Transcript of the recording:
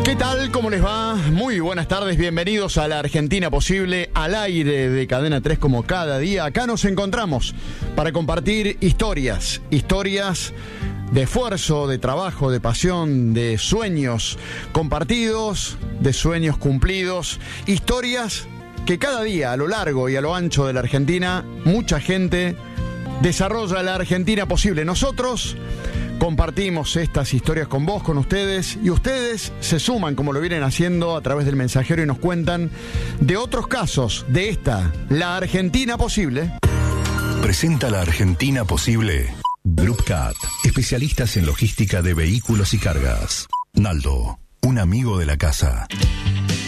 ¿Qué tal? ¿Cómo les va? Muy buenas tardes, bienvenidos a La Argentina Posible, al aire de Cadena 3 como cada día. Acá nos encontramos para compartir historias de esfuerzo, de trabajo, de pasión, de sueños compartidos, de sueños cumplidos, historias que cada día a lo largo y a lo ancho de la Argentina mucha gente desarrolla La Argentina Posible. Nosotros compartimos estas historias con vos, con ustedes, y ustedes se suman, como lo vienen haciendo, a través del mensajero y nos cuentan de otros casos de esta, La Argentina Posible. Presenta La Argentina Posible Group Cat, especialistas en logística de vehículos y cargas. Naldo, un amigo de la casa.